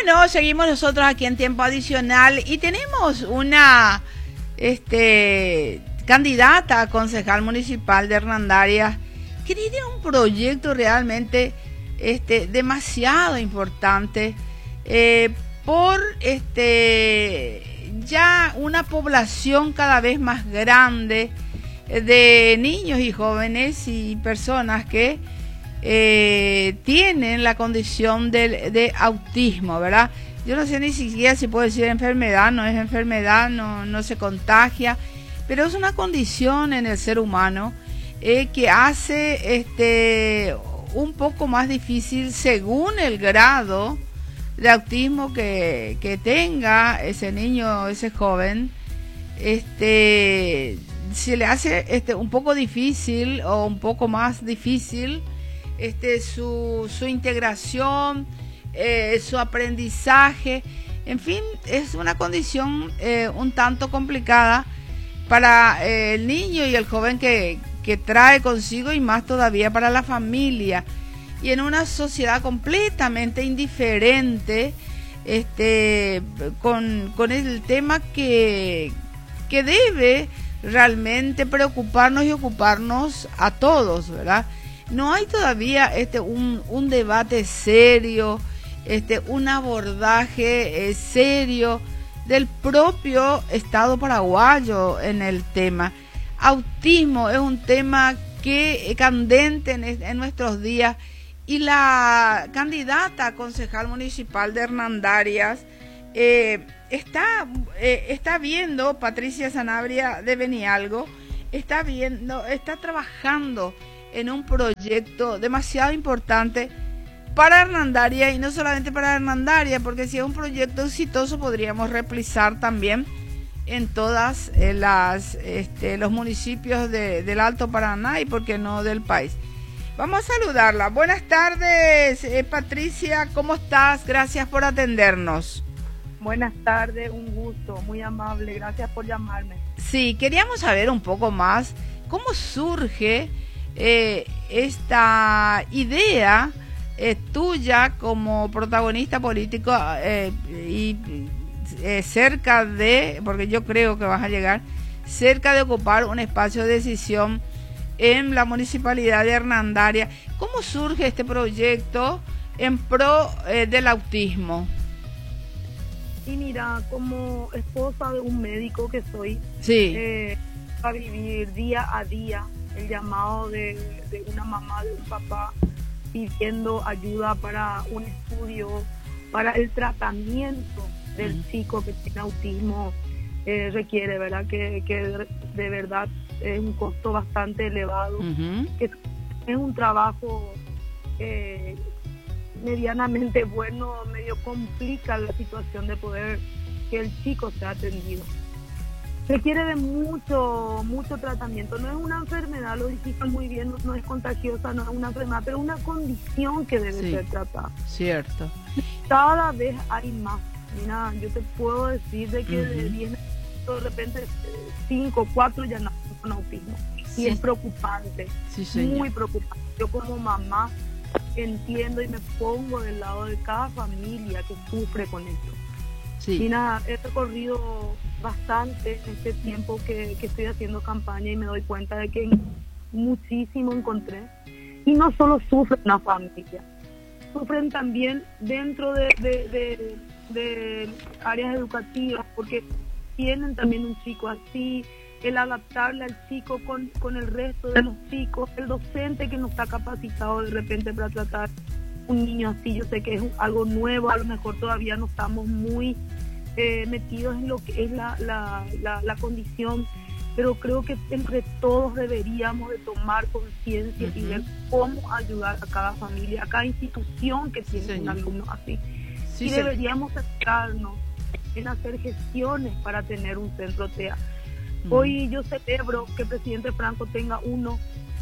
Bueno, seguimos nosotros aquí en Tiempo Adicional y tenemos una candidata a concejal municipal de Hernandarias que tiene un proyecto realmente demasiado importante por ya una población cada vez más grande de niños y jóvenes y personas que tienen la condición de autismo, ¿verdad? Yo no sé ni siquiera si puedo decir enfermedad, no es enfermedad, no se contagia, pero es una condición en el ser humano que hace un poco más difícil, según el grado de autismo que tenga ese niño, ese joven, se le hace un poco difícil o un poco más difícil su integración, su aprendizaje, en fin, es una condición un tanto complicada para el niño y el joven que trae consigo, y más todavía para la familia, y en una sociedad completamente indiferente con el tema que debe realmente preocuparnos y ocuparnos a todos, ¿verdad? No hay todavía un debate serio, un abordaje serio del propio Estado paraguayo en el tema. Autismo es un tema que es candente en nuestros días, y la candidata a concejal municipal de Hernandarias está viendo, Patricia Sanabria de Benialgo, está trabajando en un proyecto demasiado importante para Hernandarias, y no solamente para Hernandarias, porque si es un proyecto exitoso podríamos replicar también en todas los municipios del Alto Paraná y por qué no del país. Vamos a saludarla. Buenas tardes, Patricia, ¿cómo estás? Gracias por atendernos. Buenas tardes, un gusto, muy amable, gracias por llamarme. Sí, queríamos saber un poco más cómo surge esta idea tuya como protagonista político y cerca de, porque yo creo que vas a llegar, cerca de ocupar un espacio de decisión en la municipalidad de Hernandarias. ¿Cómo surge este proyecto en pro del autismo? Y mira, como esposa de un médico que soy, sí, a vivir día a día el llamado de una mamá, de un papá, pidiendo ayuda para un estudio, para el tratamiento del chico que tiene autismo, requiere, ¿verdad? Que de verdad es un costo bastante elevado, que es un trabajo medianamente bueno, medio complica la situación de poder que el chico sea atendido. Requiere de mucho tratamiento. No es una enfermedad, lo dijiste muy bien, no es contagiosa, no es una enfermedad, pero una condición que debe ser tratada. Cierto. Cada vez hay más. Mira, yo te puedo decir de que de 10, de repente 5, 4 ya nacen con autismo. Y es preocupante, muy preocupante. Yo como mamá entiendo y me pongo del lado de cada familia que sufre con esto. Mira, he recorrido bastante en este tiempo que estoy haciendo campaña, y me doy cuenta de que muchísimo encontré. Y no solo sufre una familia, sufren también dentro de áreas educativas, porque tienen también un chico así, el adaptarle al chico con el resto de los chicos, el docente que no está capacitado de repente para tratar un niño así. Yo sé que es algo nuevo, a lo mejor todavía no estamos muy metidos en lo que es la condición, pero creo que entre todos deberíamos de tomar conciencia y ver cómo ayudar a cada familia, a cada institución que tiene un alumno así. Y deberíamos centrarnos en hacer gestiones para tener un centro TEA. Hoy yo celebro que el presidente Franco tenga uno,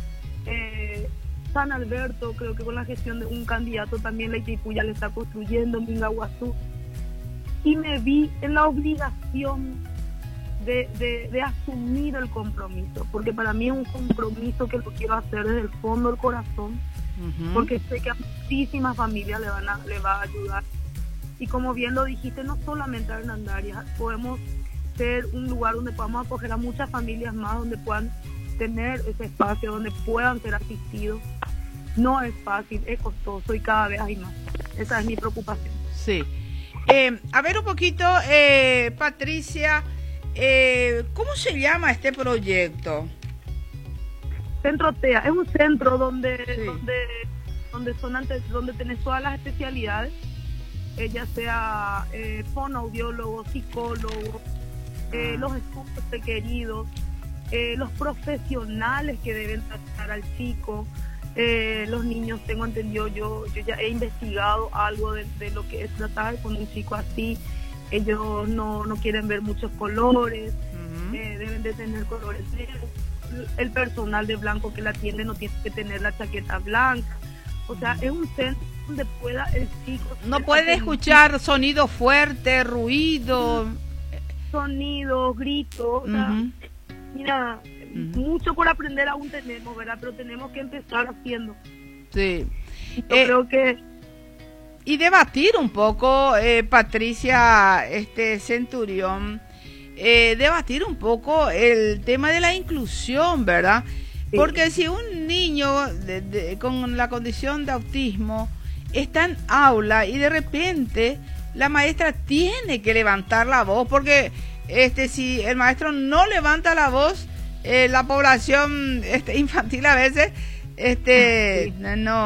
San Alberto, creo que con la gestión de un candidato también la Itaipuya le está construyendo, Mingaguazú, y me vi en la obligación de asumir el compromiso, porque para mí es un compromiso que lo quiero hacer desde el fondo del corazón, porque sé que a muchísimas familias le va a ayudar. Y como bien lo dijiste, no solamente Hernandarias, podemos ser un lugar donde podamos acoger a muchas familias más, donde puedan tener ese espacio, donde puedan ser asistidos. No es fácil, es costoso y cada vez hay más. Esa es mi preocupación. Sí. A ver un poquito, Patricia, ¿cómo se llama este proyecto? Centro TEA es un centro donde sí. donde tenés todas las especialidades, ya sea fonoaudiólogo, psicólogo, los estudios requeridos, los profesionales que deben tratar al chico, los niños. Tengo entendido, yo ya he investigado algo de lo que es tratar con un chico así. Ellos no quieren ver muchos colores, deben de tener colores negros. El personal de blanco que la atiende no tiene que tener la chaqueta blanca. O sea, es un centro donde pueda el chico... No puede escuchar sonido fuerte, ruido... Sonidos, gritos, o sea, mira, mucho por aprender aún tenemos, ¿verdad? Pero tenemos que empezar haciendo. Sí. Yo creo que... Y debatir un poco, Patricia, Centurión, debatir un poco el tema de la inclusión, ¿verdad? Sí. Porque si un niño con la condición de autismo está en aula y de repente la maestra tiene que levantar la voz, porque si el maestro no levanta la voz, la población infantil a veces sí.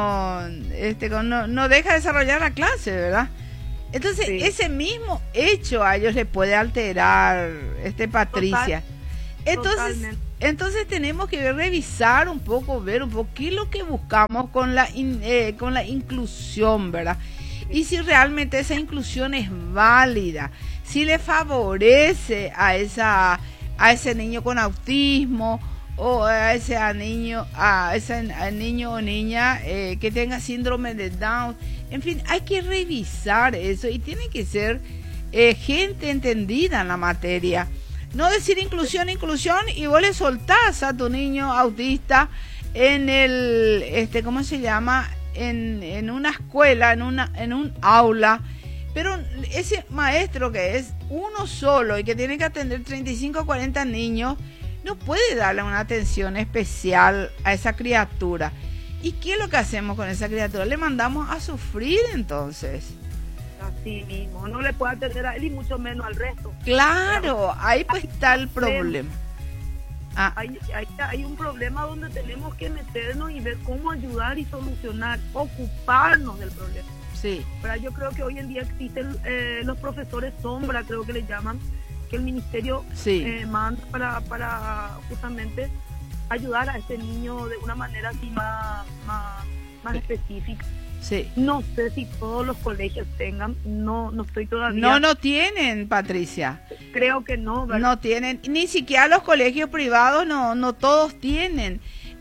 no deja desarrollar la clase, ¿verdad? Entonces, sí. Ese mismo hecho a ellos le puede alterar, Patricia. Entonces tenemos que revisar un poco, ver un poco qué es lo que buscamos con la inclusión, ¿verdad? Y si realmente esa inclusión es válida, si le favorece a ese niño con autismo o a ese niño o niña que tenga síndrome de Down. En fin, hay que revisar eso y tiene que ser gente entendida en la materia. No decir inclusión y vos le soltás a tu niño autista en el, ¿cómo se llama? En una escuela, en un aula, pero ese maestro que es uno solo y que tiene que atender 35 o 40 niños, no puede darle una atención especial a esa criatura. ¿Y qué es lo que hacemos con esa criatura? Le mandamos a sufrir entonces. Así mismo, no le puede atender a él y mucho menos al resto. Claro, ahí pues está el problema. Hay un problema donde tenemos que meternos y ver cómo ayudar y solucionar, ocuparnos del problema. Sí. Pero yo creo que hoy en día existen los profesores sombra, creo que le llaman, que el ministerio manda para justamente ayudar a este niño de una manera así más específica. Sí. No sé si todos los colegios tengan, no estoy todavía... No tienen, Patricia. Creo que no, ¿verdad? No tienen, ni siquiera los colegios privados, no todos tienen.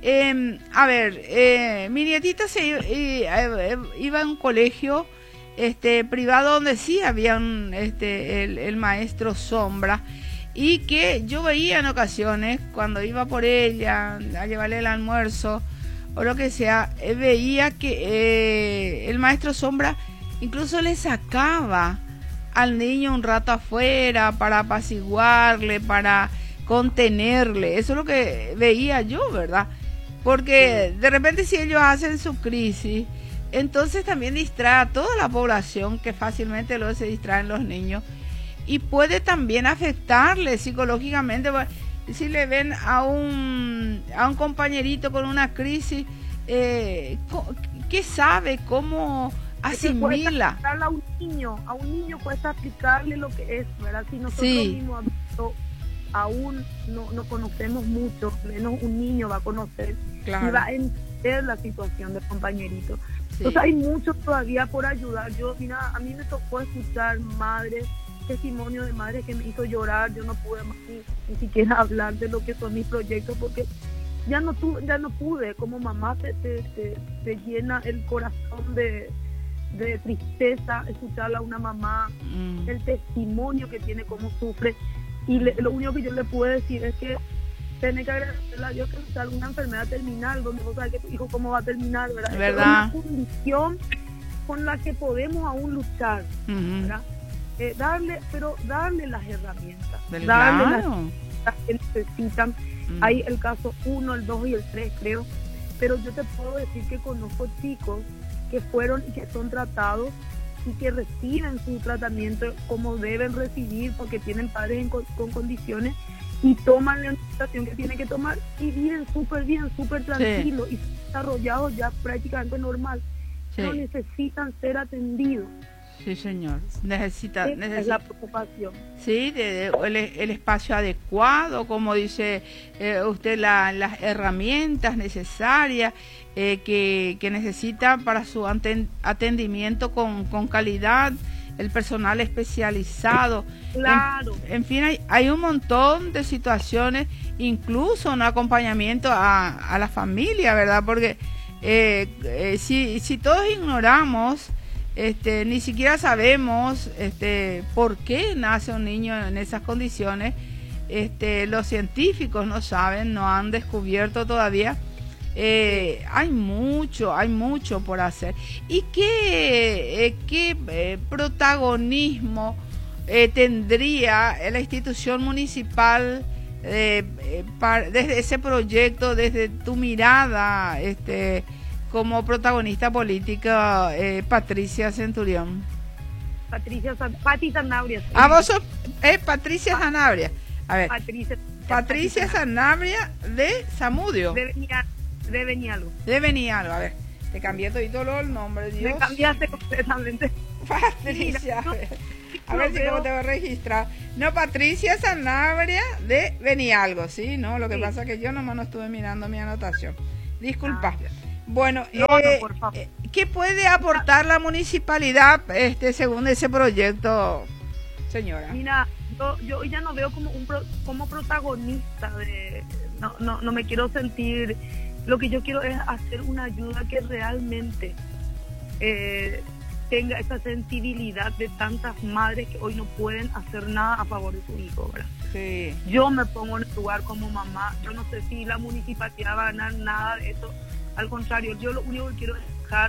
Mi nietita iba a un colegio privado donde sí había el maestro sombra, y que yo veía en ocasiones, cuando iba por ella a llevarle el almuerzo o lo que sea, veía que el maestro sombra incluso le sacaba al niño un rato afuera para apaciguarle, para contenerle. Eso es lo que veía yo, ¿verdad? Porque de repente si ellos hacen su crisis, entonces también distrae a toda la población, que fácilmente luego se distraen los niños, y puede también afectarle psicológicamente. Si le ven a un compañerito con una crisis, ¿qué sabe? ¿Cómo asimila? A un niño cuesta explicarle lo que es, ¿verdad? Si nosotros mismos aún no conocemos mucho, menos un niño va a conocer, claro, y va a entender la situación del compañerito. Sí. Entonces hay mucho todavía por ayudar. A mí me tocó escuchar testimonio de madres que me hizo llorar. Yo no pude más ni siquiera hablar de lo que son mis proyectos, porque ya no pude. Como mamá te llena el corazón de tristeza escucharla a una mamá, el testimonio que tiene, cómo sufre, y lo único que yo le puedo decir es que tiene que agradecerle a Dios que no sea alguna enfermedad terminal, donde vos sabes que tu hijo cómo va a terminar, ¿verdad? ¿Verdad? Es una condición con la que podemos aún luchar, ¿verdad? Darle las herramientas, darle las que necesitan. Hay el caso 1, el 2 y el 3, creo, pero yo te puedo decir que conozco chicos que fueron y que son tratados y que reciben su tratamiento como deben recibir porque tienen padres con condiciones y toman la orientación que tienen que tomar y viven súper bien, súper tranquilos y desarrollados ya prácticamente normal. No necesitan ser atendidos. Sí, señor. Necesita es la preocupación. Sí, el espacio adecuado, como dice usted, las herramientas necesarias que necesita para su atendimiento con calidad, el personal especializado. Claro. En fin, hay un montón de situaciones, incluso un acompañamiento a la familia, ¿verdad? Porque si todos ignoramos, ni siquiera sabemos por qué nace un niño en esas condiciones, los científicos no saben, no han descubierto todavía. Hay mucho por hacer. ¿Y qué protagonismo tendría la institución municipal desde ese proyecto, desde tu mirada, como protagonista política, Patricia Centurión? Pati Sanabria. Sí. Vos sos Patricia Sanabria. A ver, Patricia Sanabria de Zamudio. De Benialgo. De Benialgo, a ver, te cambié todo el nombre, Dios. Me cambiaste completamente. Patricia, a ver si cómo te voy a registrar. No, Patricia Sanabria de Benialgo, ¿sí? No, lo que pasa es que yo nomás no estuve mirando mi anotación. Disculpa. Bueno, por favor. ¿Qué puede aportar la municipalidad según ese proyecto, señora? Mira, yo ya no veo como protagonista no me quiero sentir. Lo que yo quiero es hacer una ayuda que realmente tenga esa sensibilidad de tantas madres que hoy no pueden hacer nada a favor de su hijo, ¿verdad? Sí. Yo me pongo en el lugar como mamá. Yo no sé si la municipalidad va a ganar nada de eso. Al contrario, yo lo único que quiero es dejar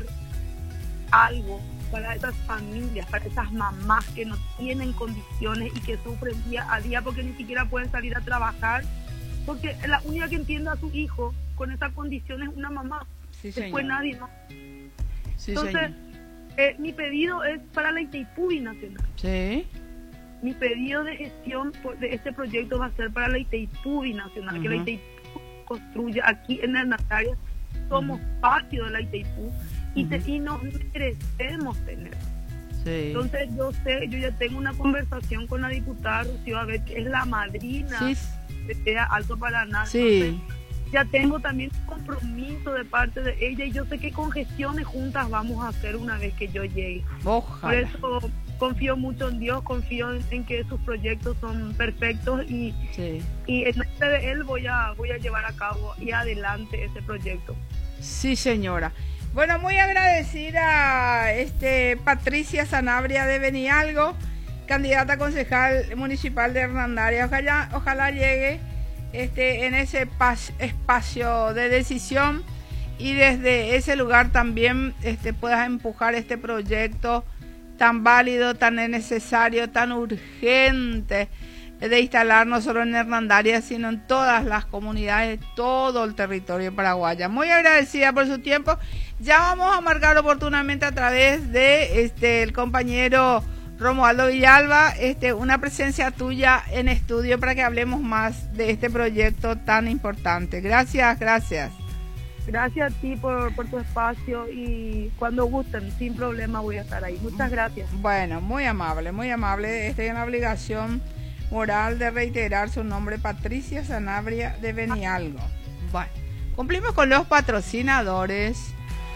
algo para esas familias, para esas mamás que no tienen condiciones y que sufren día a día porque ni siquiera pueden salir a trabajar, porque la única que entiende a su hijo con esa condición es una mamá. Sí, después nadie más. Sí, entonces, mi pedido es para la Itaipú Binacional. Sí. Mi pedido de gestión de este proyecto va a ser para la Itaipú Binacional, que la Itaipú construya aquí en Hernandarias. Somos patio de la Itaipú y nos merecemos tener. Sí. Entonces yo ya tengo una conversación con la diputada Rocío Abet, que es la madrina de Alto Paraná. Sí. Entonces, ya tengo también un compromiso de parte de ella y yo sé que con gestiones juntas vamos a hacer una vez que yo llegue. Ojalá. Por eso confío mucho en Dios, confío en que sus proyectos son perfectos y en nombre de él voy a llevar a cabo y adelante ese proyecto. Sí, señora. Bueno, muy agradecida Patricia Sanabria de Benialgo, candidata a concejal municipal de Hernandarias. Ojalá llegue en ese espacio de decisión y desde ese lugar también puedas empujar este proyecto tan válido, tan necesario, tan urgente de instalar no solo en Hernandarias, sino en todas las comunidades, todo el territorio paraguayo. Muy agradecida por su tiempo. Ya vamos a marcar oportunamente a través de el compañero Romualdo Villalba, una presencia tuya en estudio para que hablemos más de este proyecto tan importante. Gracias. Gracias a ti por tu espacio y cuando gusten, sin problema voy a estar ahí. Muchas gracias. Bueno, muy amable. Estoy en la obligación moral de reiterar su nombre, Patricia Sanabria de Benialgo. Bueno, cumplimos con los patrocinadores.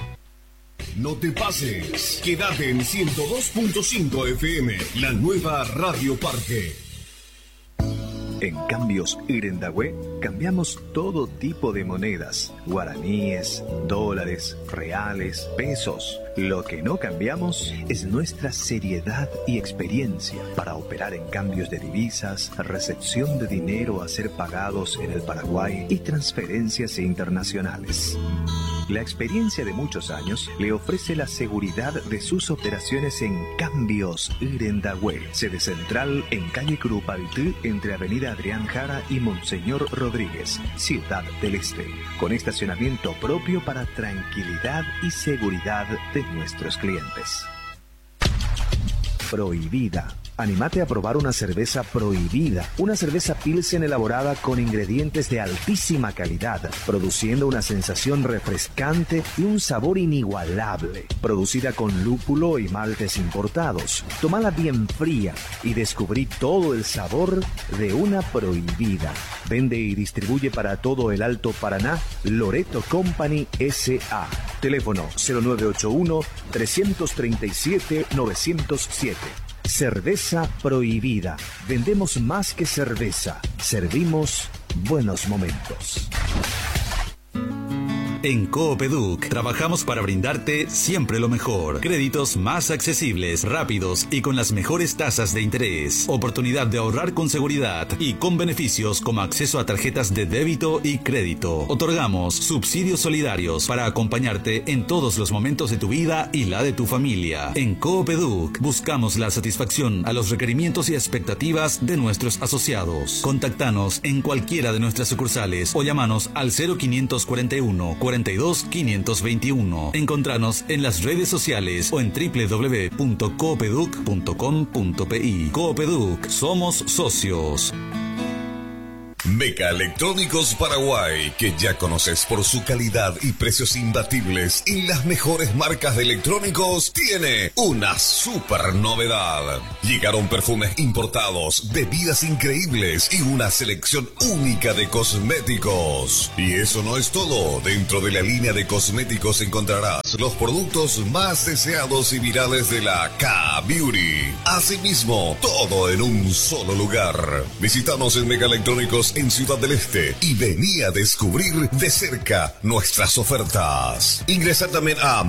No te pases, quédate en 102.5 FM, la nueva Radio Parque. En Cambios Irendahue Cambiamos todo tipo de monedas, guaraníes, dólares, reales, pesos. Lo que no cambiamos es nuestra seriedad y experiencia para operar en cambios de divisas, recepción de dinero a ser pagados en el Paraguay y transferencias internacionales. La experiencia de muchos años le ofrece la seguridad de sus operaciones en Cambios Irendahue, sede central en calle Curupaytí, entre avenida Adrián Jara y Monseñor Rodríguez, Ciudad del Este, con estacionamiento propio para tranquilidad y seguridad de nuestros clientes. Prohibida. Anímate a probar una cerveza Prohibida, una cerveza Pilsen elaborada con ingredientes de altísima calidad, produciendo una sensación refrescante y un sabor inigualable. Producida con lúpulo y maltes importados. Tómala bien fría y descubrí todo el sabor de una Prohibida. Vende y distribuye para todo el Alto Paraná Loreto Company S.A. Teléfono 0981-337-907. Cerveza Prohibida. Vendemos más que cerveza. Servimos buenos momentos. En Coopeduc trabajamos para brindarte siempre lo mejor. Créditos más accesibles, rápidos y con las mejores tasas de interés. Oportunidad de ahorrar con seguridad y con beneficios como acceso a tarjetas de débito y crédito. Otorgamos subsidios solidarios para acompañarte en todos los momentos de tu vida y la de tu familia. En Coopeduc buscamos la satisfacción a los requerimientos y expectativas de nuestros asociados. Contactanos en cualquiera de nuestras sucursales o llamanos al 0541 42 521. Encontranos en las redes sociales o en www.coopeduc.com.pi. Coopeduc, somos socios. Meca Electrónicos Paraguay, que ya conoces por su calidad y precios imbatibles y las mejores marcas de electrónicos, tiene una super novedad. Llegaron perfumes importados, bebidas increíbles y una selección única de cosméticos. Y eso no es todo. Dentro de la línea de cosméticos encontrarás los productos más deseados y virales de la K-Beauty. Asimismo, todo en un solo lugar. Visítanos en Meca Electrónicos en Ciudad del Este y vení a descubrir de cerca nuestras ofertas. Ingresa también a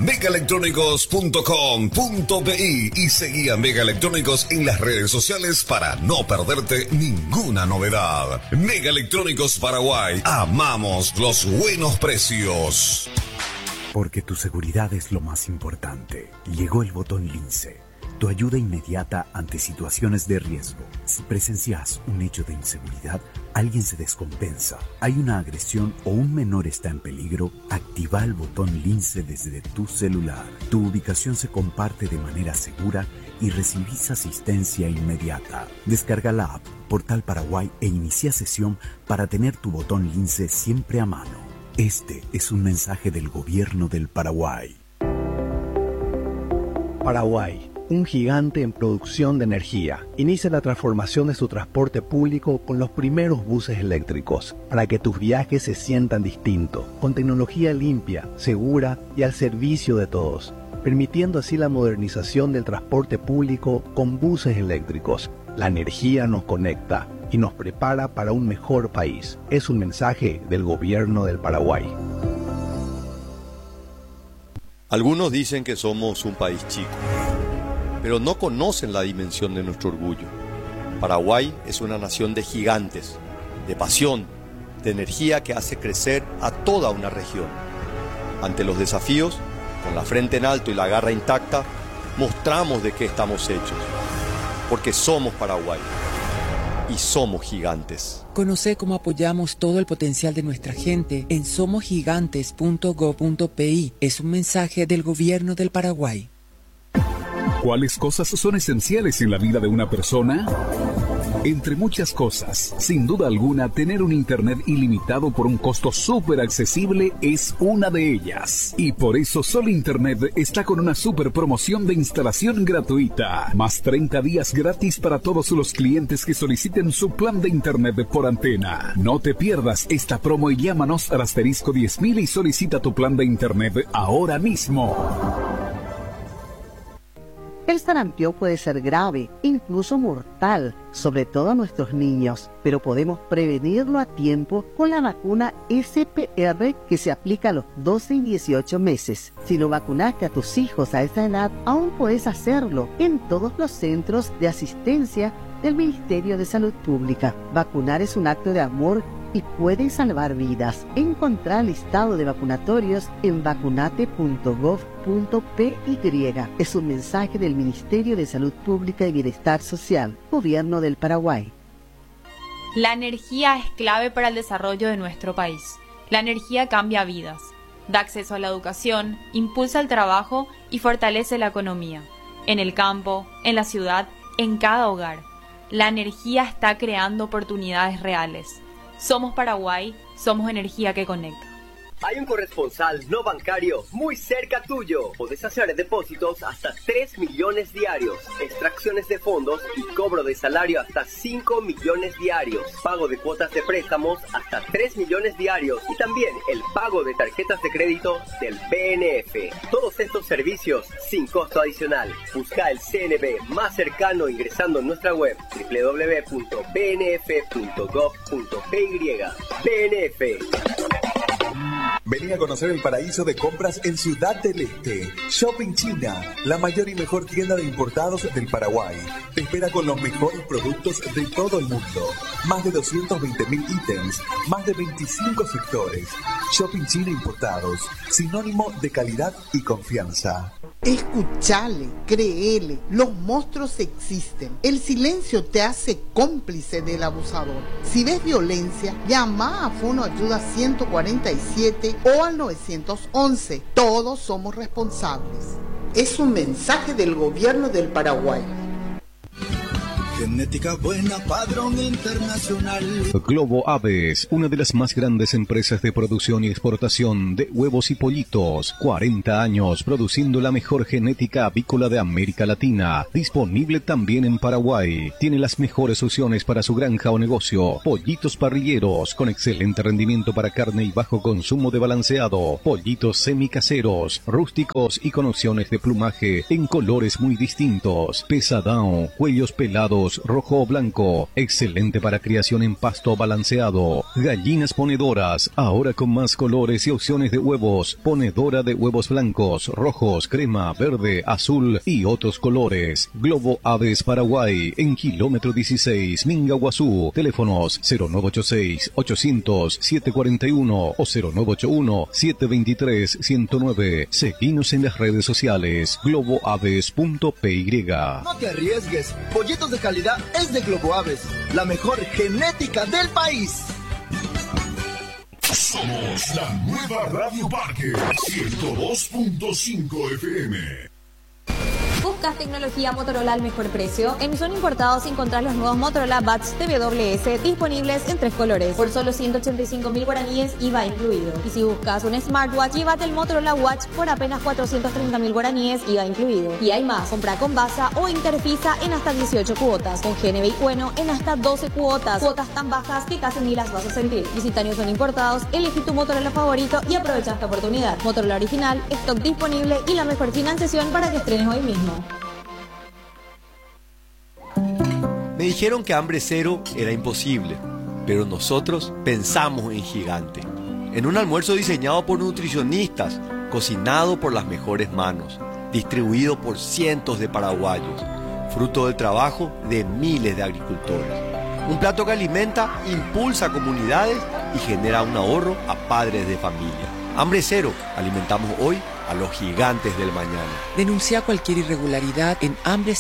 megaelectrónicos.com.pi y seguí a Mega Electrónicos en las redes sociales para no perderte ninguna novedad. Mega Electrónicos Paraguay, amamos los buenos precios. Porque tu seguridad es lo más importante. Llegó el botón Lince. Tu ayuda inmediata ante situaciones de riesgo. Si presencias un hecho de inseguridad, alguien se descompensa, hay una agresión o un menor está en peligro, activa el botón Lince desde tu celular. Tu ubicación se comparte de manera segura y recibís asistencia inmediata. Descarga la app Portal Paraguay e inicia sesión para tener tu botón Lince siempre a mano. Este es un mensaje del Gobierno del Paraguay. Paraguay, un gigante en producción de energía, inicia la transformación de su transporte público con los primeros buses eléctricos, para que tus viajes se sientan distintos, con tecnología limpia, segura y al servicio de todos, permitiendo así la modernización del transporte público con buses eléctricos. La energía nos conecta y nos prepara para un mejor país. Es un mensaje del Gobierno del Paraguay. Algunos dicen que somos un país chico, pero no conocen la dimensión de nuestro orgullo. Paraguay es una nación de gigantes, de pasión, de energía que hace crecer a toda una región. Ante los desafíos, con la frente en alto y la garra intacta, mostramos de qué estamos hechos. Porque somos Paraguay y somos gigantes. Conoce cómo apoyamos todo el potencial de nuestra gente en somosgigantes.go.pi. Es un mensaje del Gobierno del Paraguay. ¿Cuáles cosas son esenciales en la vida de una persona? Entre muchas cosas, sin duda alguna, tener un internet ilimitado por un costo súper accesible es una de ellas. Y por eso Sol Internet está con una súper promoción de instalación gratuita. Más 30 días gratis para todos los clientes que soliciten su plan de internet por antena. No te pierdas esta promo y llámanos al asterisco 10.000 y solicita tu plan de internet ahora mismo. El sarampión puede ser grave, incluso mortal, sobre todo a nuestros niños, pero podemos prevenirlo a tiempo con la vacuna SPR que se aplica a los 12 y 18 meses. Si no vacunaste a tus hijos a esa edad, aún puedes hacerlo en todos los centros de asistencia del Ministerio de Salud Pública. Vacunar es un acto de amor y puede salvar vidas. Encontrá el listado de vacunatorios en vacunate.gov.py. Es un mensaje del Ministerio de Salud Pública y Bienestar Social, Gobierno del Paraguay. La energía es clave para el desarrollo de nuestro país. La energía cambia vidas, da acceso a la educación, impulsa el trabajo y fortalece la economía. En el campo, en la ciudad, en cada hogar. La energía está creando oportunidades reales. Somos Paraguay, somos energía que conecta. Hay un corresponsal no bancario muy cerca tuyo. Podés hacer depósitos hasta 3 millones diarios, extracciones de fondos y cobro de salario hasta 5 millones diarios, pago de cuotas de préstamos hasta 3 millones diarios y también el pago de tarjetas de crédito del BNF. Todos estos servicios sin costo adicional. Busca el CNB más cercano ingresando en nuestra web www.bnf.gov.py. BNF. Vení a conocer el paraíso de compras en Ciudad del Este. Shopping China, la mayor y mejor tienda de importados del Paraguay. Te espera con los mejores productos de todo el mundo. Más de 220.000 ítems, más de 25 sectores. Shopping China Importados, sinónimo de calidad y confianza. Escuchale, créele, los monstruos existen. El silencio te hace cómplice del abusador. Si ves violencia, llama a Fono Ayuda 147 o al 911. Todos somos responsables. Es un mensaje del Gobierno del Paraguay. Genética buena, padrón internacional. Globo Aves, una de las más grandes empresas de producción y exportación de huevos y pollitos. 40 años produciendo la mejor genética avícola de América Latina. Disponible también en Paraguay. Tiene las mejores opciones para su granja o negocio. Pollitos parrilleros con excelente rendimiento para carne y bajo consumo de balanceado. Pollitos semicaseros, rústicos y con opciones de plumaje en colores muy distintos. Pesadão, cuellos pelados, rojo o blanco, excelente para criación en pasto balanceado. Gallinas ponedoras, ahora con más colores y opciones de huevos. Ponedora de huevos blancos, rojos, crema, verde, azul y otros colores. Globo Aves Paraguay, en kilómetro 16, Mingaguazú. Teléfonos 0986-800-741 o 0981-723-109. Seguinos en las redes sociales, globoaves.py. No te arriesgues, pollitos de calidad es de Globo Aves, la mejor genética del país. Somos la nueva Radio Parque 102.5 FM. ¿Buscas tecnología Motorola al mejor precio? En Son Importados encontrás los nuevos Motorola Buds TWS disponibles en 3 colores por solo 185.000 guaraníes, IVA incluido. Y si buscas un smartwatch, llévate el Motorola Watch por apenas 430.000 guaraníes, IVA incluido. Y hay más, compra con Basa o Interfisa en hasta 18 cuotas, con GNB Bueno en hasta 12 cuotas tan bajas que casi ni las vas a sentir. Visita Son Importados, elegí tu Motorola favorito y aprovecha esta oportunidad. Motorola original, stock disponible y la mejor financiación para que estrenes hoy mismo. Me dijeron que hambre cero era imposible, pero nosotros pensamos en gigante. En un almuerzo diseñado por nutricionistas, cocinado por las mejores manos, distribuido por cientos de paraguayos, fruto del trabajo de miles de agricultores. Un plato que alimenta, impulsa comunidades y genera un ahorro a padres de familia. Hambre cero, alimentamos hoy a los gigantes del mañana. Denuncia cualquier irregularidad en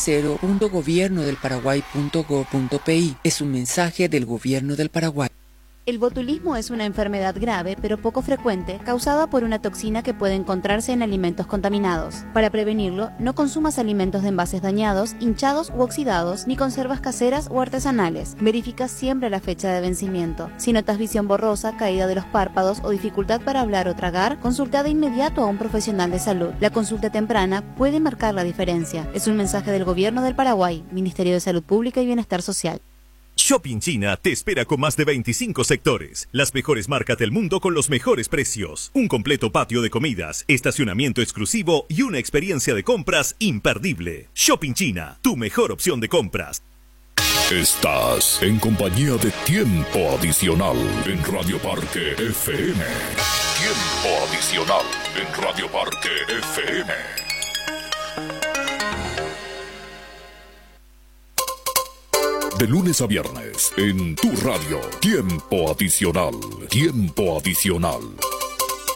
hambrecero.gobiernodelparaguay.gov.py. Es un mensaje del Gobierno del Paraguay. El botulismo es una enfermedad grave, pero poco frecuente, causada por una toxina que puede encontrarse en alimentos contaminados. Para prevenirlo, no consumas alimentos de envases dañados, hinchados u oxidados, ni conservas caseras o artesanales. Verifica siempre la fecha de vencimiento. Si notas visión borrosa, caída de los párpados o dificultad para hablar o tragar, consulta de inmediato a un profesional de salud. La consulta temprana puede marcar la diferencia. Es un mensaje del Gobierno del Paraguay, Ministerio de Salud Pública y Bienestar Social. Shopping China te espera con más de 25 sectores, las mejores marcas del mundo con los mejores precios, un completo patio de comidas, estacionamiento exclusivo y una experiencia de compras imperdible. Shopping China, tu mejor opción de compras. Estás en compañía de Tiempo Adicional en Radio Parque FM. Tiempo Adicional en Radio Parque FM. De lunes a viernes, en tu radio, Tiempo Adicional. Tiempo Adicional.